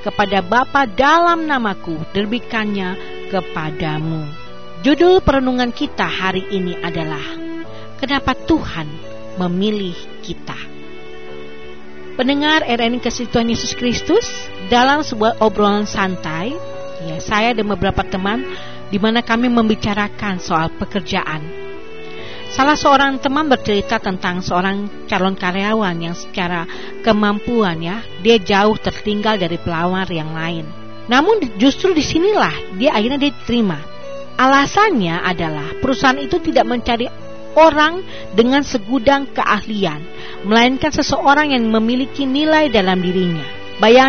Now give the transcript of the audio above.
kepada Bapa dalam namaku, terbitkannya kepadamu. Judul perenungan kita hari ini adalah Kenapa Tuhan Memilih Kita. Pendengar RNI Kasih Tuhan Yesus Kristus, dalam sebuah obrolan santai, saya dan beberapa teman di mana kami membicarakan soal pekerjaan. Salah seorang teman bercerita tentang seorang calon karyawan yang secara kemampuan dia jauh tertinggal dari pelamar yang lain. Namun justru disinilah dia akhirnya diterima. Alasannya adalah perusahaan itu tidak mencari orang dengan segudang keahlian, melainkan seseorang yang memiliki nilai dalam dirinya.